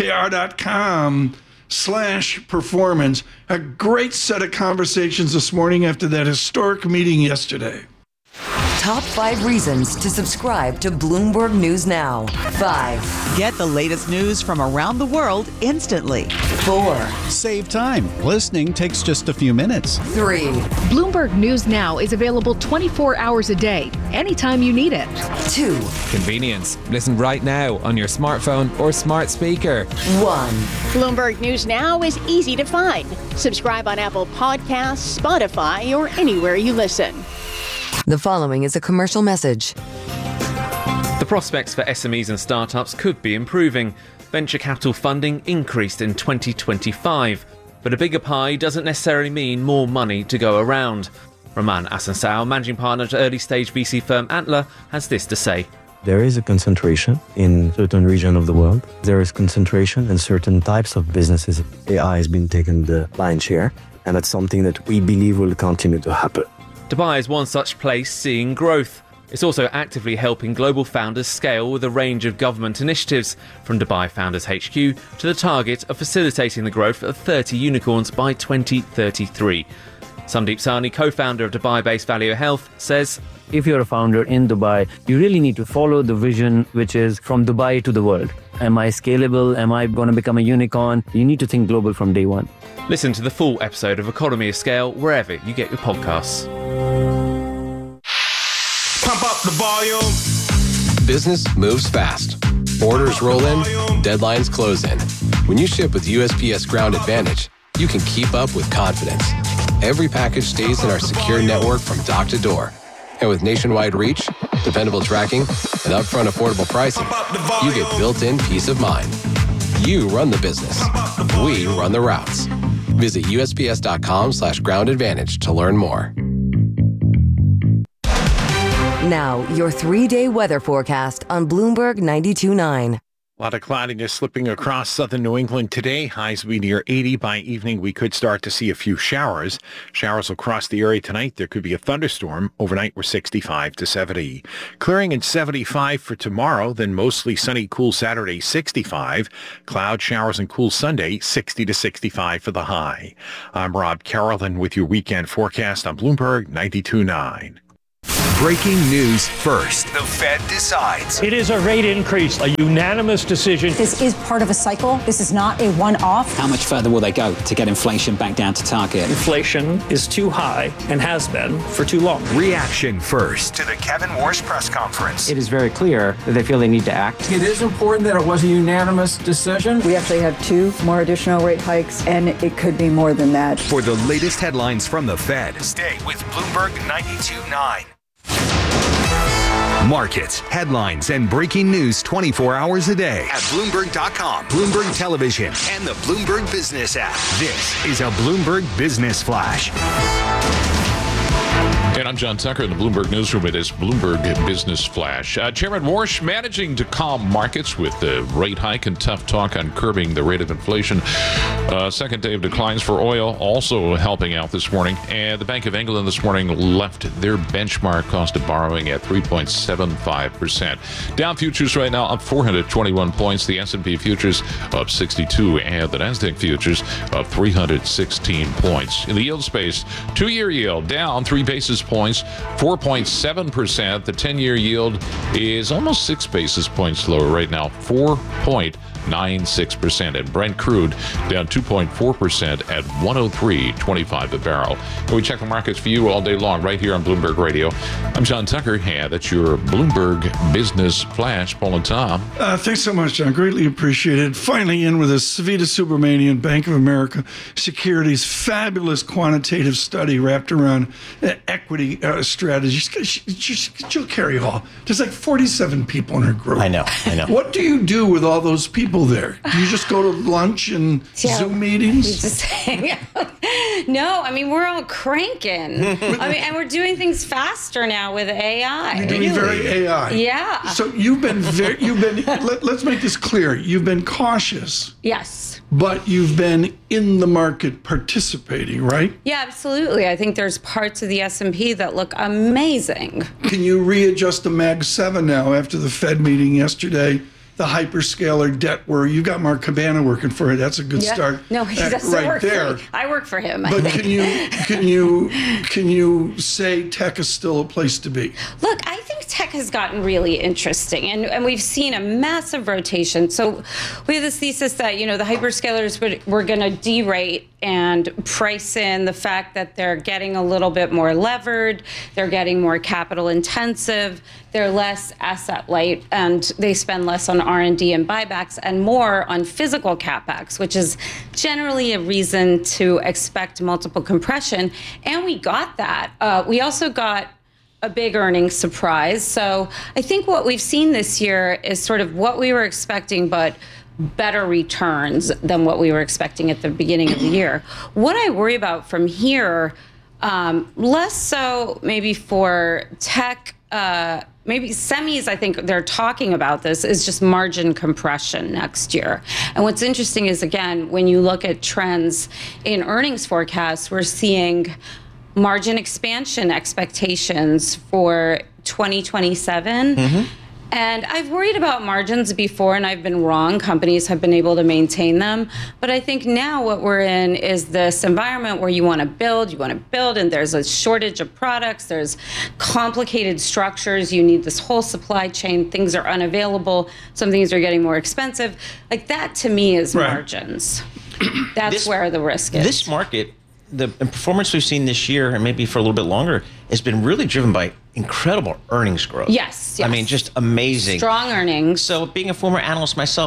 ibkr.com slash performance. A great set of conversations this morning after that historic meeting yesterday. Top five reasons to subscribe to Bloomberg News Now. Five. Get the latest news from around the world instantly. Four. Save time. Listening takes just a few minutes. Three. Bloomberg News Now is available twenty-four hours a day, anytime you need it. Two. Convenience. Listen right now on your smartphone or smart speaker. One. Bloomberg News Now is easy to find. Subscribe on Apple Podcasts, Spotify, or anywhere you listen. The following is a commercial message. The prospects for S M Es and startups could be improving. Venture capital funding increased in twenty twenty-five, but a bigger pie doesn't necessarily mean more money to go around. Roman Asansao, managing partner at early-stage V C firm Antler, has this to say. There is a concentration in certain regions of the world. There is concentration in certain types of businesses. A I has been taking the lion's share, and that's something that we believe will continue to happen. Dubai is one such place seeing growth. It's also actively helping global founders scale with a range of government initiatives, from Dubai Founders H Q to the target of facilitating the growth of thirty unicorns by twenty thirty-three. Sandeep Sahni, co-founder of Dubai-based Value Health, says, if you're a founder in Dubai, you really need to follow the vision, which is from Dubai to the world. Am I scalable? Am I going to become a unicorn? You need to think global from day one. Listen to the full episode of Economy of Scale wherever you get your podcasts. Pump up the volume. Business moves fast. Orders roll in, deadlines close in. When you ship with U S P S Ground Advantage, you can keep up with confidence. Every package stays in our secure network from dock to door. And with nationwide reach, dependable tracking, and upfront affordable pricing, you get built-in peace of mind. You run the business. We run the routes. Visit U S P S dot com slash ground advantage to learn more. Now, your three-day weather forecast on Bloomberg ninety-two point nine. A lot of cloudiness slipping across southern New England today. Highs will be near eighty. By evening, we could start to see a few showers. Showers will cross the area tonight. There could be a thunderstorm. Overnight, we're sixty-five to seventy. Clearing in seventy-five for tomorrow, then mostly sunny, cool Saturday, sixty-five. Cloud showers and cool Sunday, sixty to sixty-five for the high. I'm Rob Carolyn with your weekend forecast on Bloomberg ninety-two point nine. Breaking news first. The Fed decides. It is a rate increase, a unanimous decision. This is part of a cycle. This is not a one-off. How much further will they go to get inflation back down to target? Inflation is too high and has been for too long. Reaction first to the Kevin Warsh press conference. It is very clear that they feel they need to act. It is important that it was a unanimous decision. We actually have two more additional rate hikes, and it could be more than that. For the latest headlines from the Fed, stay with Bloomberg ninety-two point nine. Markets, headlines, and breaking news twenty-four hours a day at Bloomberg dot com, Bloomberg Television, and the Bloomberg Business app. This is a Bloomberg Business Flash. And I'm John Tucker in the Bloomberg Newsroom. It is Bloomberg Business Flash. Uh, Chairman Warsh managing to calm markets with the rate hike and tough talk on curbing the rate of inflation. Uh, second day of declines for oil also helping out this morning. And the Bank of England this morning left their benchmark cost of borrowing at three point seven five percent. Dow futures right now up four hundred twenty-one points. The S and P futures up sixty-two, and the Nasdaq futures up three hundred sixteen points. In the yield space, two-year yield down three basis points, four point seven percent. The ten-year yield is almost six basis points lower right now, four point nine six percent. And Brent crude down two point four percent at one oh three twenty-five a barrel. And we check the markets for you all day long right here on Bloomberg Radio. I'm John Tucker. Yeah, that's your Bloomberg Business Flash. Paul and Tom. Uh, thanks so much, John. Greatly appreciated. Finally in with us, Savita Subramanian, Bank of America Securities, fabulous quantitative study wrapped around uh, equity uh, strategies. Jill Carey Hall, there's like forty-seven people in her group. I know, I know. What do you do with all those people there? Do you just go to lunch and yeah, Zoom meetings? We just hang out. No, I mean, we're all cranking. I mean, and we're doing things faster now with A I. You're doing very A I. Yeah. So you've been very, you've been, let, let's make this clear. You've been cautious. Yes. But you've been in the market participating, right? Yeah, absolutely. I think there's parts of the S and P that look amazing. Can you readjust the Mag seven now after the Fed meeting yesterday? The hyperscaler debt worry. You've got Mark Cabana working for it. That's a good yeah. start. No, he uh, doesn't right work there. for me. I work for him. But can you can you can you say tech is still a place to be? Look, I think tech has gotten really interesting, and, and we've seen a massive rotation. So we have this thesis that, you know, the hyperscalers would, were going to derate and price in the fact that they're getting a little bit more levered, they're getting more capital intensive, they're less asset light, and they spend less on R and D and buybacks and more on physical capex, which is generally a reason to expect multiple compression. And we got that. Uh, we also got a big earnings surprise. So I think what we've seen this year is sort of what we were expecting, but better returns than what we were expecting at the beginning of the year. What I worry about from here, um, less so maybe for tech, uh, maybe semis, I think they're talking about this, is just margin compression next year. And what's interesting is, again, when you look at trends in earnings forecasts, we're seeing margin expansion expectations for twenty twenty-seven. Mm-hmm. And I've worried about margins before, and I've been wrong. Companies have been able to maintain them. But I think now what we're in is this environment where you want to build, you want to build, and there's a shortage of products. There's complicated structures. You need this whole supply chain. Things are unavailable. Some things are getting more expensive. Like that, to me, is right. Margins. That's this, where the risk is. This market, the performance we've seen this year, and maybe for a little bit longer, has been really driven by incredible earnings growth. Yes, yes. I mean, just amazing. Strong earnings. So being a former analyst myself,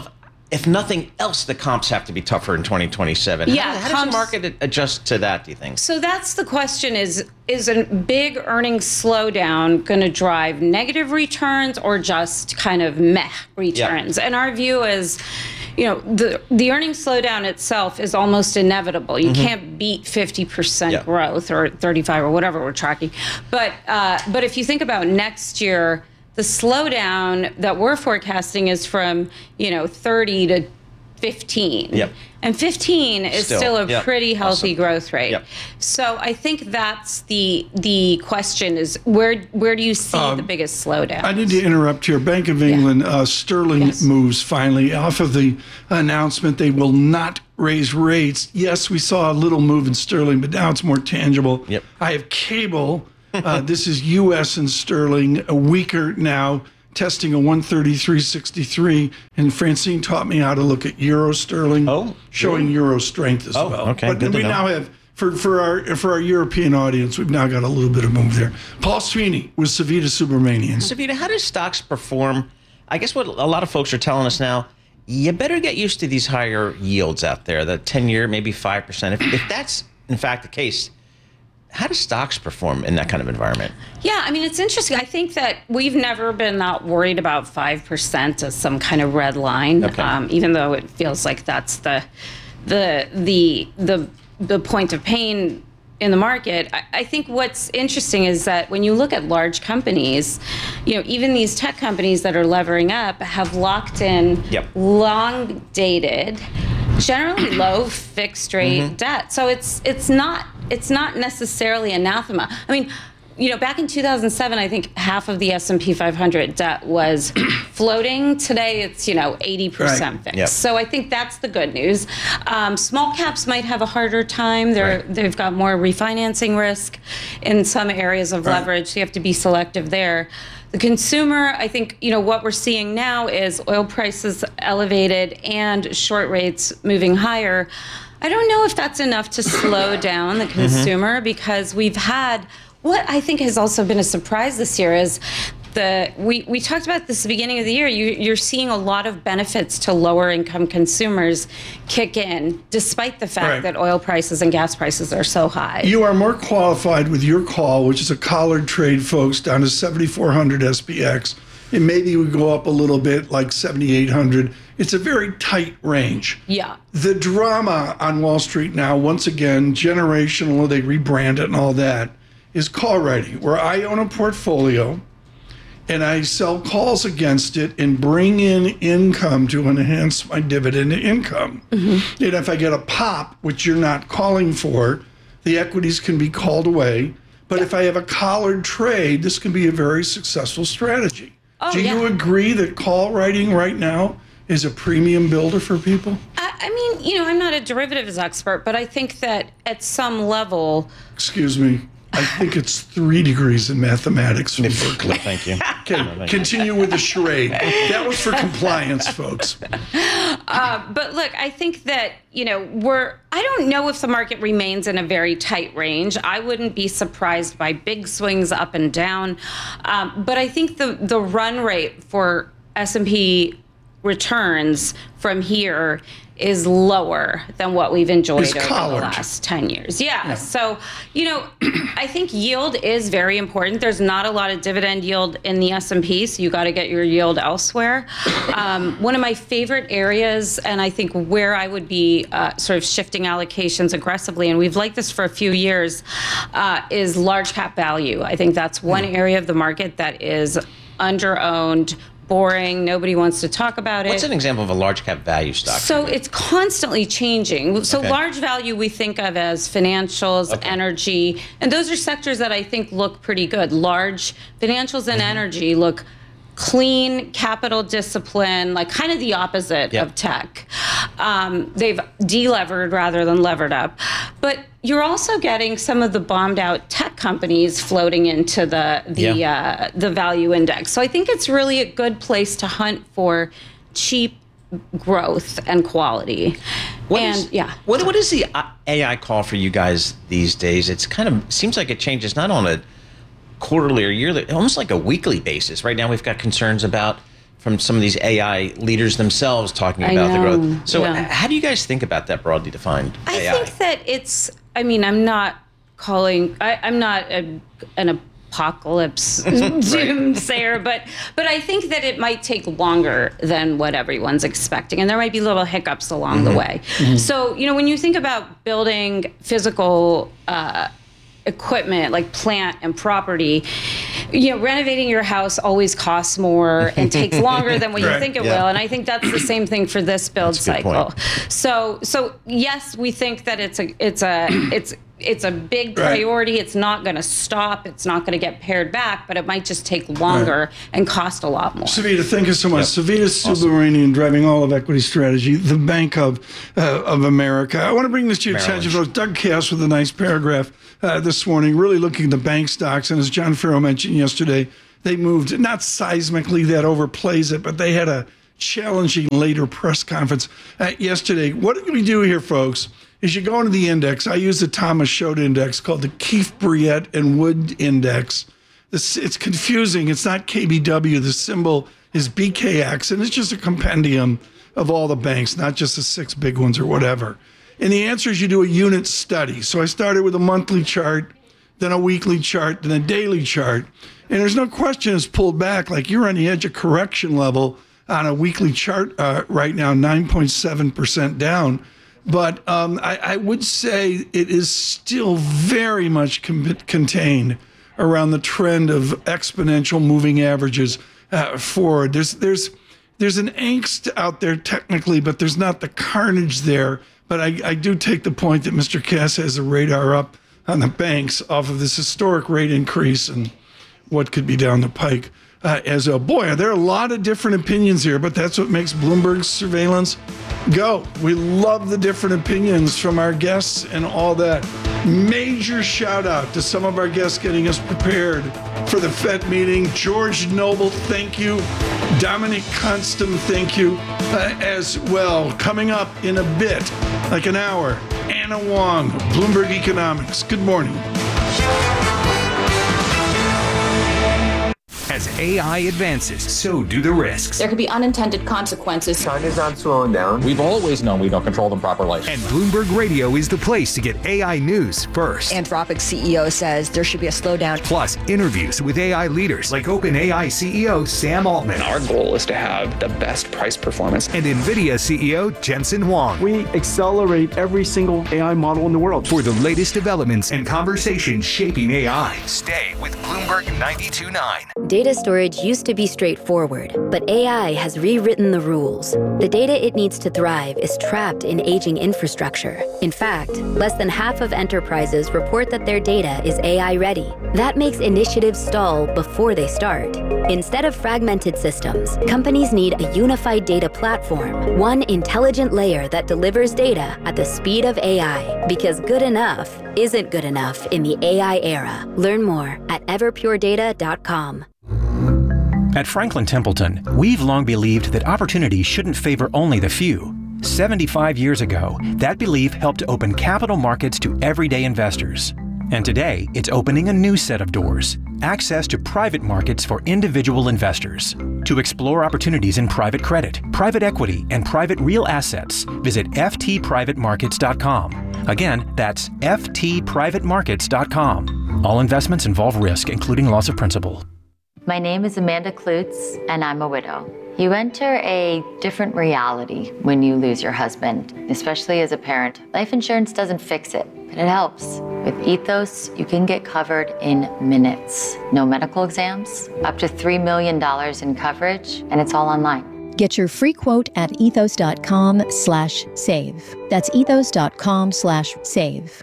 if nothing else, the comps have to be tougher in twenty twenty-seven. Yeah, how, how does comps- the market adjust to that, do you think? So that's the question: is is a big earnings slowdown going to drive negative returns or just kind of meh returns? Yeah. And our view is, you know, the the earnings slowdown itself is almost inevitable. You Mhm. can't beat fifty percent Yeah. growth or thirty-five or whatever we're tracking. But uh, but if you think about next year, the slowdown that we're forecasting is from, you know, thirty to fifteen. Yep. And fifteen is Still, still, a yep. pretty healthy Awesome. growth rate. Yep. So I think that's the the question is where where do you see Um, the biggest slowdown? I need to interrupt here. Bank of England, uh, sterling moves finally off of the announcement they will not raise rates. Yes, we saw a little move in sterling, but now it's more tangible. Yep. I have cable. Uh, this is U S and sterling, a weaker now, testing a one thirty-three sixty-three. And Francine taught me how to look at euro sterling, oh, showing really? euro strength as Oh, well. okay, But good to we know. now have. For, for our for our European audience, we've now got a little bit of move there. Paul Sweeney with Savita Subramanian. Savita, how do stocks perform? I guess what a lot of folks are telling us now, you better get used to these higher yields out there, the ten-year, maybe five percent. If, if that's, in fact, the case, how do stocks perform in that kind of environment? Yeah, I mean, it's interesting. I think that we've never been that worried about five percent as some kind of red line, Okay. um, even though it feels like that's the the the the the point of pain in the market. I, I think what's interesting is that when you look at large companies, you know, even these tech companies that are levering up have locked in Yep. long dated, generally low fixed rate Mhm. debt. So it's it's not it's not necessarily anathema. I mean, you know, back in two thousand seven, I think half of the S and P five hundred debt was floating. Today, it's, you know, eighty percent Right. fixed. Yep. So I think that's the good news. Um, small caps might have a harder time. They're, They've got more refinancing risk in some areas of Right. leverage. So you have to be selective there. The consumer, I think, you know, what we're seeing now is oil prices elevated and short rates moving higher. I don't know if that's enough to slow down the consumer because we've had what I think has also been a surprise this year is the we, we talked about this at the beginning of the year. You, you're seeing a lot of benefits to lower income consumers kick in, despite the fact Right. that oil prices and gas prices are so high. You are more qualified with your call, which is a collared trade, folks, down to seventy-four hundred S P X. And maybe we go up a little bit, like seventy-eight hundred. It's a very tight range. Yeah. The drama on Wall Street now, once again, generational, they rebrand it and all that, is call writing, where I own a portfolio and I sell calls against it and bring in income to enhance my dividend income. And if I get a pop, which you're not calling for, the equities can be called away. But if I have a collared trade, this can be a very successful strategy. Oh, Do you yeah. agree that call writing right now is a premium builder for people? I, I mean, you know, I'm not a derivatives expert, but I think that at some level, Excuse me. I think it's three degrees in mathematics from Berkeley. Thank you. Okay, continue with the charade. That was for compliance, folks. Uh, but look, I think that, you know, we're, I don't know if the market remains in a very tight range. I wouldn't be surprised by big swings up and down. Um, but I think the, the run rate for S and P returns from here is lower than what we've enjoyed It's over collared. the last ten years. Yeah. Yeah. So, you know, I think yield is very important. There's not a lot of dividend yield in the S and P, so you got to get your yield elsewhere. Um, one of my favorite areas, and I think where I would be uh, sort of shifting allocations aggressively, and we've liked this for a few years, uh, is large cap value. I think that's one area of the market that is under-owned, boring. Nobody wants to talk about it. What's an example of a large cap value stock? So it's constantly changing. So Okay. large value we think of as financials, Okay. energy, and those are sectors that I think look pretty good. Large financials and Mm-hmm. energy look clean, capital discipline, like kind of the opposite Yep. of tech. Um, they've delevered rather than levered up. But you're also getting some of the bombed out tech companies floating into the the Yeah. uh, the value index. So I think it's really a good place to hunt for cheap growth and quality. What and is- yeah. What what is the A I call for you guys these days? It's kind of seems like it changes not on a quarterly or yearly, almost like a weekly basis. Right now we've got concerns about from some of these A I leaders themselves talking I about the know, growth. So yeah. how do you guys think about that broadly defined I A I? think that it's, I mean, I'm not calling, I, I'm not a, an apocalypse doomsayer, but but I think that it might take longer than what everyone's expecting. And there might be little hiccups along Mm-hmm. the way. Mhm. So, you know, when you think about building physical uh, equipment like plant and property, you know, renovating your house always costs more and takes longer than what you Right, think it yeah. will. And I think that's the same thing for this build That's a good cycle. point. So, so yes, we think that it's a, it's a, it's, it's a big Right. priority. It's not going to stop. It's not going to get pared back, but it might just take longer and cost a lot more. Savita, thank you so much. Savita Subramanian, driving all of equity strategy, the Bank of uh, of America. I want to bring this to your Merrill attention, folks. Doug Cass with a nice paragraph uh, this morning, really looking at the bank stocks. And as John Farrow mentioned yesterday, they moved, not seismically, that overplays it, but they had a challenging later press conference uh, yesterday. What did we do here, folks? Is you go into the index. I use the Thomas Schott index called the Keefe, Bruyette, and Wood index. This, it's confusing. It's not K B W. The symbol is B K X, and it's just a compendium of all the banks, not just the six big ones or whatever. And the answer is you do a unit study. So I started with a monthly chart, then a weekly chart, then a daily chart. And there's no question it's pulled back. Like you're on the edge of correction level on a weekly chart uh, right now, nine point seven percent down. But um, I, I would say it is still very much com- contained around the trend of exponential moving averages uh, forward. There's there's there's an angst out there technically, but there's not the carnage there. But I, I do take the point that Mister Cass has a radar up on the banks off of this historic rate increase and what could be down the pike. Uh, as a boy, there are a lot of different opinions here, but that's what makes Bloomberg's surveillance go. We love the different opinions from our guests and all that. Major shout out to some of our guests getting us prepared for the Fed meeting. George Noble, thank you. Dominic Constam, thank you uh, as well. Coming up in a bit, like an hour, Anna Wong, Bloomberg Economics. Good morning. As A I advances, so do the risks. There could be unintended consequences. China's not slowing down. We've always known we don't control them properly. And Bloomberg Radio is the place to get A I news first. Anthropic C E O says there should be a slowdown. Plus, interviews with A I leaders like OpenAI C E O Sam Altman. Our goal is to have the best price performance. And NVIDIA C E O Jensen Huang. We accelerate every single A I model in the world. For the latest developments and conversations shaping A I, stay with Bloomberg ninety-two point nine. Data storage used to be straightforward, but A I has rewritten the rules. The data it needs to thrive is trapped in aging infrastructure. In fact, less than half of enterprises report that their data is A I ready. That makes initiatives stall before they start. Instead of fragmented systems, companies need a unified data platform, one intelligent layer that delivers data at the speed of A I. Because good enough isn't good enough in the A I era. Learn more at everpure data dot com. At Franklin Templeton, we've long believed that opportunity shouldn't favor only the few. seventy-five years ago, that belief helped open capital markets to everyday investors. And today, it's opening a new set of doors, access to private markets for individual investors. To explore opportunities in private credit, private equity, and private real assets, visit f t private markets dot com. Again, that's f t private markets dot com. All investments involve risk, including loss of principal. My name is Amanda Klutz, and I'm a widow. You enter a different reality when you lose your husband, especially as a parent. Life insurance doesn't fix it, but it helps. With Ethos, you can get covered in minutes. No medical exams, up to three million dollars in coverage, and it's all online. Get your free quote at ethos dot com slash save. That's ethos dot com slash save.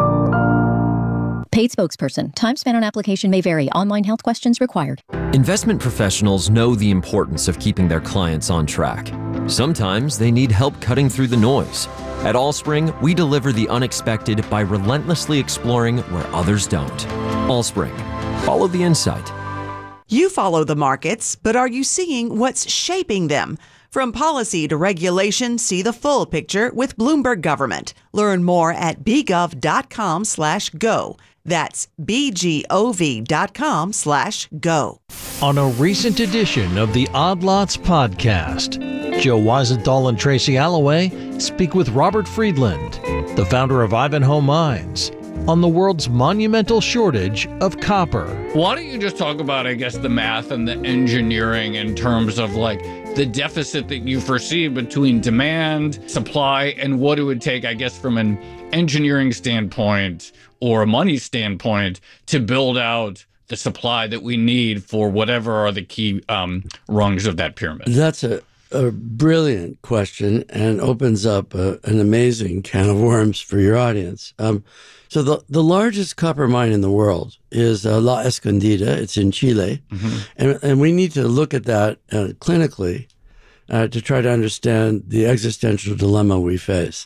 Paid spokesperson. Time spent on application may vary. Online health questions required. Investment professionals know the importance of keeping their clients on track. Sometimes they need help cutting through the noise. At Allspring, we deliver the unexpected by relentlessly exploring where others don't. Allspring. Follow the insight. You follow the markets, but are you seeing what's shaping them? From policy to regulation, see the full picture with Bloomberg Government. Learn more at b gov dot com slash go. That's B G O V dot com slash go. On a recent edition of the Odd Lots podcast, Joe Weisenthal and Tracy Alloway speak with Robert Friedland, the founder of Ivanhoe Mines, on the world's monumental shortage of copper. Why don't you just talk about, I guess, the math and the engineering in terms of like the deficit that you foresee between demand, supply, and what it would take, I guess, from an engineering standpoint or a money standpoint to build out the supply that we need for whatever are the key um, rungs of that pyramid? That's a, a brilliant question and opens up a, an amazing can of worms for your audience. Um, so the, the largest copper mine in the world is uh, La Escondida. It's in Chile. Mm-hmm. And, and we need to look at that uh, clinically uh, to try to understand the existential dilemma we face.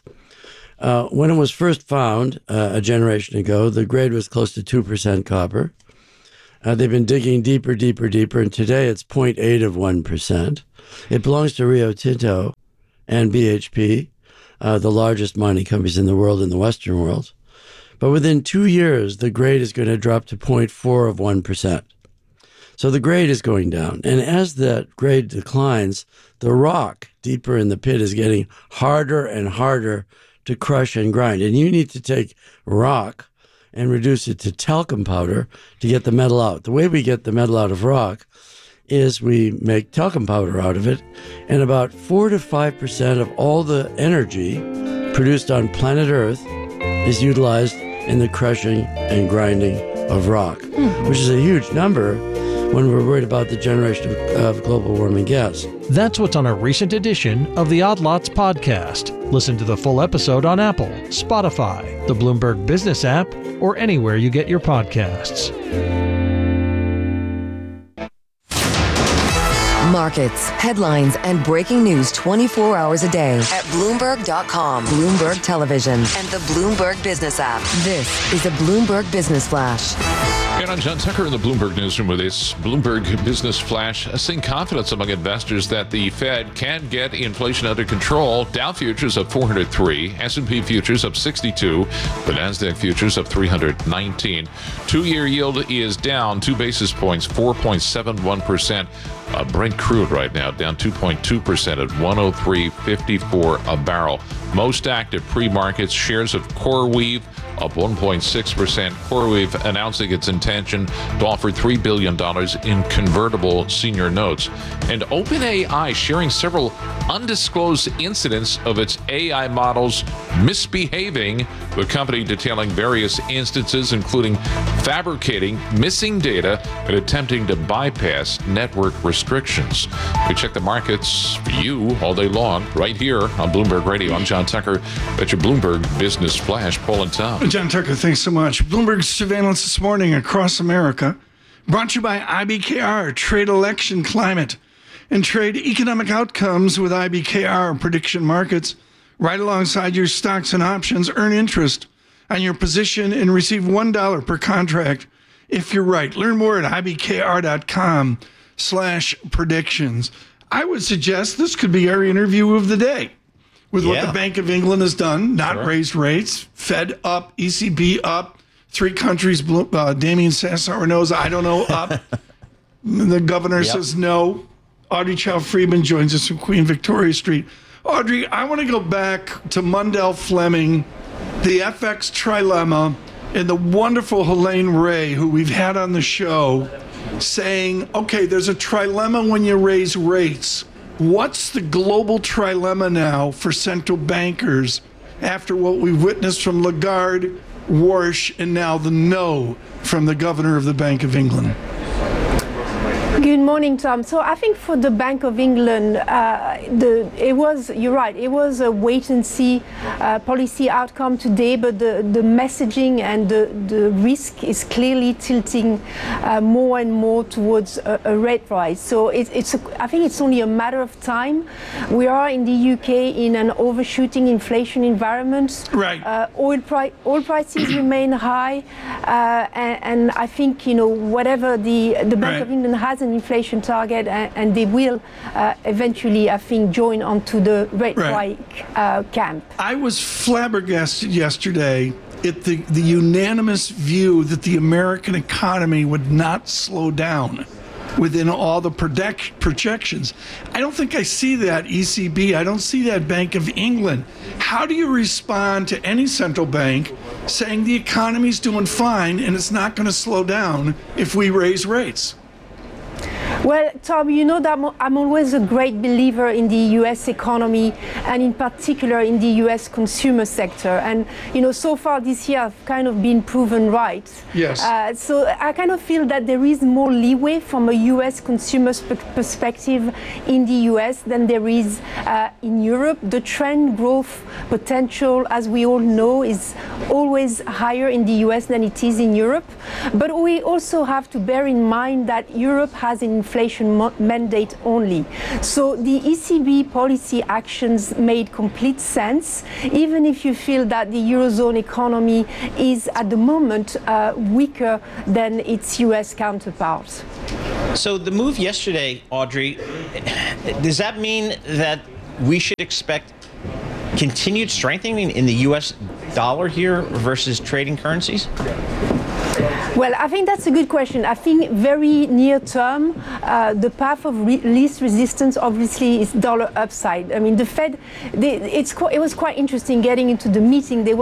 Uh, when it was first found uh, a generation ago, the grade was close to two percent copper. Uh, they've been digging deeper, deeper, deeper, and today it's zero point eight of one percent. It belongs to Rio Tinto and B H P, uh, the largest mining companies in the world, in the Western world. But within two years, the grade is going to drop to zero point four of one percent. So the grade is going down. And as that grade declines, the rock deeper in the pit is getting harder and harder to crush and grind. And you need to take rock and reduce it to talcum powder to get the metal out. The way we get the metal out of rock is we make talcum powder out of it, and about four to five percent of all the energy produced on planet Earth is utilized in the crushing and grinding of rock, mm. which is a huge number when we're worried about the generation of, of global warming gas. That's what's on a recent edition of the Odd Lots podcast. Listen to the full episode on Apple, Spotify, the Bloomberg Business app, or anywhere you get your podcasts. Markets, headlines, and breaking news twenty-four hours a day at Bloomberg dot com, Bloomberg Television, and the Bloomberg Business app. This is a Bloomberg Business Flash. And I'm John Tucker in the Bloomberg Newsroom with this Bloomberg Business Flash. Seeing confidence among investors that the Fed can get inflation under control. Dow futures up four hundred three, S and P futures up sixty-two, the NASDAQ futures up three hundred nineteen. Two-year yield is down two basis points, four point seven one percent. Uh, Brent crude right now down two point two percent at one oh three fifty-four a barrel. Most active pre-markets, shares of CoreWeave up one point six percent. CoreWeave announcing its intention to offer three billion dollars in convertible senior notes. And OpenAI sharing several undisclosed incidents of its A I models misbehaving, the company detailing various instances, including fabricating missing data and attempting to bypass network restrictions. We check the markets for you all day long right here on Bloomberg Radio. I'm John Tucker. That's your Bloomberg Business Flash. Paul and Tom. John Tucker, thanks so much. Bloomberg surveillance this morning across America, brought to you by I B K R, Trade Election Climate, and Trade Economic Outcomes with I B K R Prediction Markets. Right alongside your stocks and options, earn interest on your position and receive one dollar per contract if you're right. Learn more at I B K R dot com slash predictions. I would suggest this could be our interview of the day. With what Yeah. the Bank of England has done, not Sure. raised rates, Fed up, E C B up, three countries, Blo- uh, Damien Sassauer knows, I don't know, up. The governor Yep. says no. Audrey Chow Friedman joins us from Queen Victoria Street. Audrey, I want to go back to Mundell Fleming, the F X trilemma, and the wonderful Helene Ray, who we've had on the show, saying, okay, there's a trilemma when you raise rates. What's the global trilemma now for central bankers after what we've witnessed from Lagarde, Warsh, and now the no from the governor of the Bank of England? Good morning, Tom. So I think for the Bank of England, uh, the it was, you're right, it was a wait-and-see uh, policy outcome today, but the, the messaging and the, the risk is clearly tilting uh, more and more towards a, a rate rise. So it, it's, a, I think it's only a matter of time. We are in the U K in an overshooting inflation environment. Right. Uh, oil, pri- oil prices remain high, uh, and, and I think, you know, whatever the, the Bank Right. of England has an inflation target, and, and they will uh, eventually, I think, join onto the rate Right. hike uh, camp. I was flabbergasted yesterday it the, the unanimous view that the American economy would not slow down within all the project, projections. I don't think I see that E C B. I don't see that Bank of England. How do you respond to any central bank saying the economy's doing fine and it's not going to slow down if we raise rates? Well, Tom, you know that I'm always a great believer in the U S economy and in particular in the U S consumer sector. And, you know, so far this year I've kind of been proven right. Yes. Uh, so I kind of feel that there is more leeway from a U S consumer perspective in the U S than there is uh, in Europe. The trend growth potential, as we all know, is always higher in the U S than it is in Europe. But we also have to bear in mind that Europe has an inflation mo- mandate only. So the E C B policy actions made complete sense, even if you feel that the Eurozone economy is at the moment uh, weaker than its U S counterparts. So the move yesterday, Audrey, does that mean that we should expect continued strengthening in the U S dollar here versus trading currencies? Well, I think that's a good question. I think very near term, uh, the path of re- least resistance obviously is dollar upside. I mean, the Fed, they, it's qu- it was quite interesting getting into the meeting. They